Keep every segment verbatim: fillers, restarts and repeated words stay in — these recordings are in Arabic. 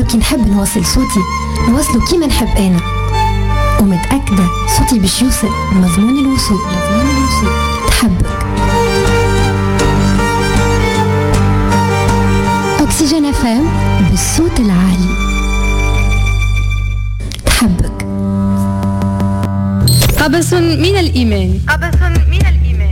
كي نحب نوصل صوتي نوصله كيما نحب أنا، ومتأكدة صوتي باش يوصل لمضمون الوصول. مضمون الوصول تحبك. أكسجين اف ام بالصوت العالي. تحبك. قبس من الإيمان. قبس من الإيمان.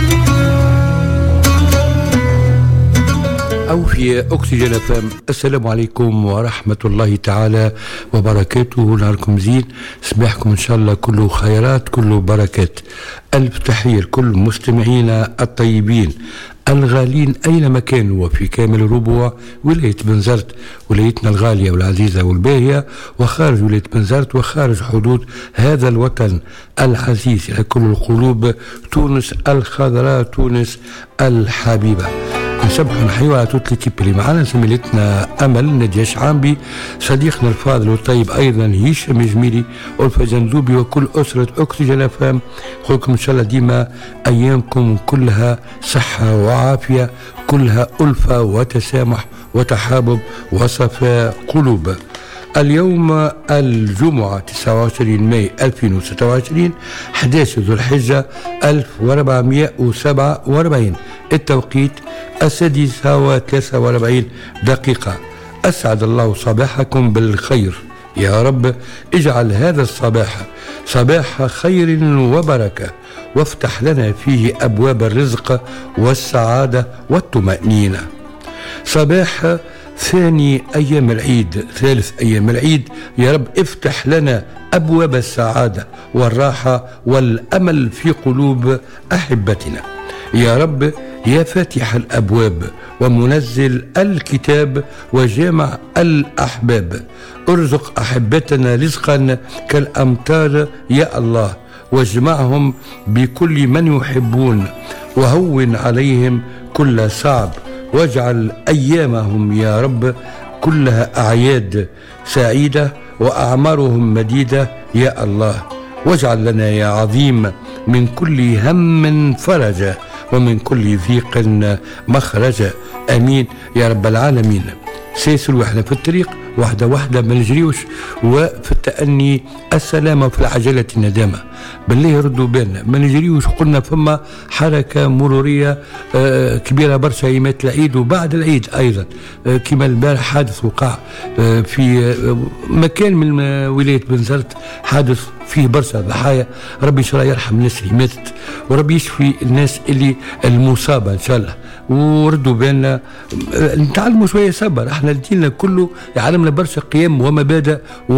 أو في أكسجين اف ام. السلام عليكم ورحمة الله تعالى وبركاته. نهاركم زين، صباحكم إن شاء الله كله خيرات كله بركات. ألف تحية لكل مستمعينا الطيبين الغالين أينما كانوا وفي كامل الربوع، ولاية بنزرت ولايتنا الغالية والعزيزة والباهية، وخارج ولاية بنزرت وخارج حدود هذا الوطن العزيز إلى كل القلوب، تونس الخضراء، تونس الحبيبة. نسبح ونحيو على توت ليكيب اللي معنا، زميلتنا امل ناديه شعامبي، صديقنا الفاضل والطيب ايضا هشام جميلي والفجندوبي، وكل اسره اكسجين اف ام. نقولكم ان شاء الله ديما ايامكم كلها صحه وعافيه، كلها الفه وتسامح وتحابب وصفاء قلوب. اليوم الجمعة تسعة وعشرين ماي ألفين وستة وعشرين، أحد عشر ذو الحجة ألف وأربعمائة وسبعة وأربعين، التوقيت السادسة وثلاثة وأربعين دقيقة. أسعد الله صباحكم بالخير يا رب. اجعل هذا الصباح صباح خير وبركة، وافتح لنا فيه أبواب الرزق والسعادة والطمأنينة. صباح ثاني أيام العيد، ثالث أيام العيد، يا رب افتح لنا أبواب السعادة والراحة والأمل في قلوب أحبتنا يا رب. يا فاتح الأبواب ومنزل الكتاب وجامع الأحباب، ارزق أحبتنا رزقا كالأمطار يا الله، واجمعهم بكل من يحبون، وهون عليهم كل صعب، واجعل أيامهم يا رب كلها أعياد سعيدة وأعمارهم مديدة يا الله. واجعل لنا يا عظيم من كل هم فرجا، ومن كل ضيق مخرجا، آمين يا رب العالمين. سيسر واحنا في الطريق واحدة واحدة، ما نجريوش، وفي التأني السلامة، وفي العجلة الندامة. بالله ردوا بالنا، ما نجريوش. قلنا فما حركة مرورية آه كبيرة برشا يمات العيد وبعد العيد أيضا، آه كما البارح حادث وقع آه في آه مكان من ولاية بنزرت، حادث فيه برشا ضحايا. ربي إن شاء الله يرحم الناس اللي ماتت، وربي يشفي الناس اللي المصابة إن شاء الله. وردوا بالنا، نتعلموا شوية صبر. احنا ديننا كله يعلمنا برشا قيم ومبادئ،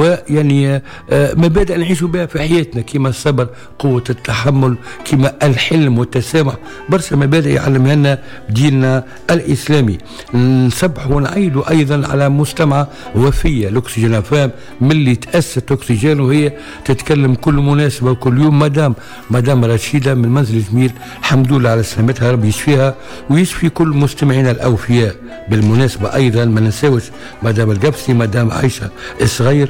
ويعني مبادئ نعيشوا بها في حياتنا، كما الصبر، قوة التحمل، كما الحلم والتسامح، برشا مبادئ يعلمها لنا ديننا الإسلامي. نسبح ونعيدوا أيضا على مستمع وفية الأكسجين اف ام، من اللي تأسست أكسجين وهي تتكلم كل مناسبة وكل يوم، مدام مدام رشيدة من منزل جميل، الحمد لله على سلامتها، ربي يشفيها ويشفي كل مستمعينا الأوفياء. بالمناسبة أيضا ما ننساوش مدام القبسي، مدام عائشة الصغير،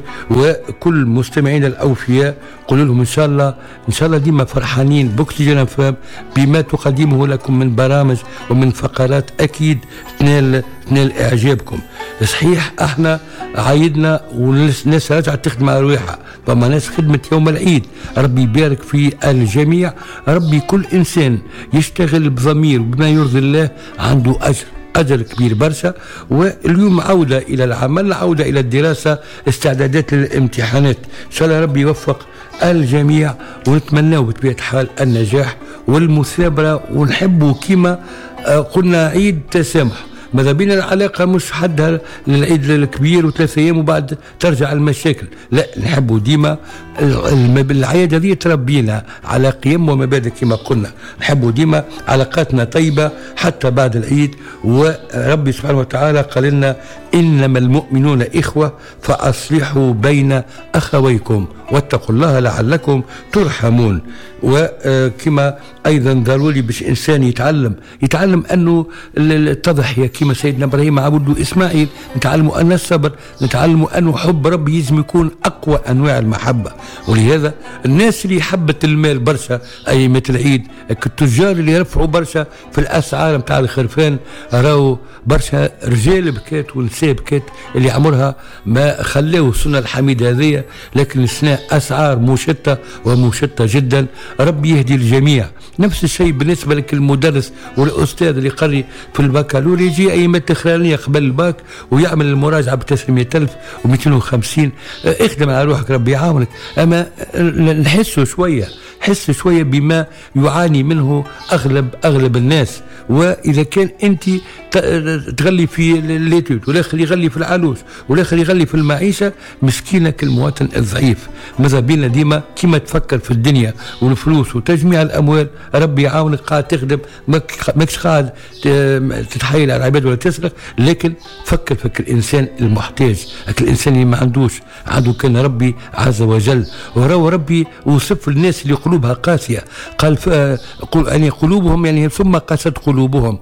وكل مستمعينا الأوفياء، قولوا لهم إن شاء الله إن شاء الله ديما فرحانين بأكسجين اف ام بما تقدمه لكم من برامج ومن فقرات أكيد تنال تنال إعجابكم. صحيح احنا عايدنا والناس رجعت تخدم على رواحها، فما ناس خدمت يوم العيد، ربي يبارك في الجميع. ربي كل إنسان يشتغل بضمير بما يرضي الله عنده أجر أجر كبير برشا. واليوم عودة إلى العمل، عودة إلى الدراسة، استعدادات للامتحانات. إن شاء الله ربي يوفق الجميع، ونتمناه بطبيعة الحال النجاح والمثابرة، ونحبوا كما قلنا عيد تسامح. ماذا بينا العلاقة مش حدها للعيد الكبير وثلاثة أيام وبعد ترجع المشاكل، لا، نحبوا ديما العياد هذه تربينا على قيم ومبادئ كما قلنا، نحبوا ديما علاقاتنا طيبة حتى بعد العيد. وربي سبحانه وتعالى قال لنا إنما المؤمنون إخوة فأصلحوا بين أخويكم واتقوا الله لعلكم ترحمون. وكما أيضا ضروري باش إنسان يتعلم يتعلم أنه التضحية كما سيدنا إبراهيم عبده إسماعيل، نتعلموا أن الصبر، نتعلموا أن حب ربي يجب يكون أقوى أنواع المحبة. ولهذا الناس اللي حبت المال برشا أي مثل العيد، التجار اللي يرفعوا برشا في الأسعار متاع الخرفان، راهو برشا رجال بكات ونساء بكات اللي عمرها ما خلاو السنة الحميدة هذه، لكن السنة أسعار مشتة ومشتة جدا. ربي يهدي الجميع. نفس الشيء بالنسبة لك المدرس والأستاذ اللي قري في البكالوريا، يجي أيام التخرانية قبل الباك ويعمل المراجعة ب تسعمائة ألف ومئتين وخمسين. اخدم على روحك ربي يعاونك. أما نحسه شوية، حس شوية بما يعاني منه أغلب أغلب الناس. وإذا كان أنت تغلي في الليتوت والآخر يغلي في العلوش والآخر يغلي في المعيشة، مسكينك المواطن الضعيف. ماذا بينا ديما كما تفكر في الدنيا والفلوس وتجميع الأموال، ربي يعاونك قاعد تخدم، ماكش قاعد تتحايل على العباد ولا تسرق، لكن فكر فكر الإنسان المحتاج، الإنسان اللي ما عندوش عنده كان ربي عز وجل. وراو ربي وصف الناس اللي قلوبها قاسية، قال يعني قلوبهم يعني ثم قست قلوبهم.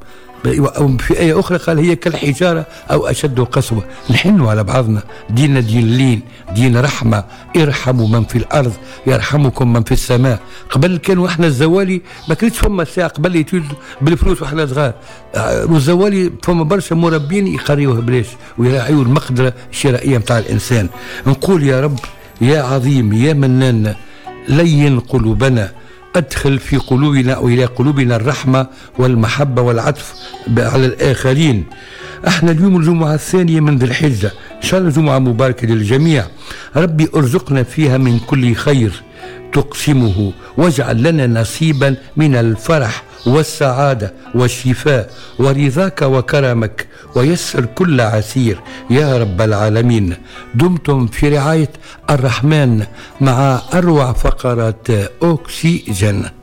في آية أخرى قال هي كالحجارة أو أشد قسوة. نحنوا على بعضنا، ديننا دين لين، دين رحمة. ارحموا من في الأرض يرحمكم من في السماء. قبل كانوا احنا الزوالي ما كانتش فما ساعة قبل يتولدوا بالفلوس واحنا صغار، والزوالي فما برشا مربين يقريوه بلاش ويراعيوا المقدرة الشرائية متاع الإنسان. نقول يا رب يا عظيم يا منان، لين قلوبنا، أدخل في قلوبنا وإلى قلوبنا الرحمة والمحبة والعطف على الآخرين. احنا اليوم الجمعة الثانية من ذي الحجة، إن شاء الله جمعة مباركة للجميع. ربي أرزقنا فيها من كل خير تقسمه، واجعل لنا نصيبا من الفرح والسعادة والشفاء ورضاك وكرمك، ويسر كل عسير يا رب العالمين. دمتم في رعاية الرحمن مع أروع فقرات أوكسيجن.